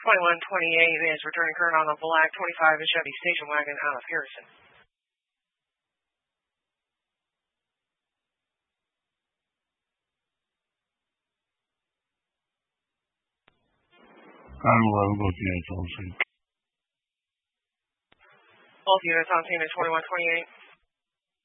2128 is returning current on a black 25 Chevy station wagon out of Harrison. I'm 11 both units on scene. Both units on scene at 2128.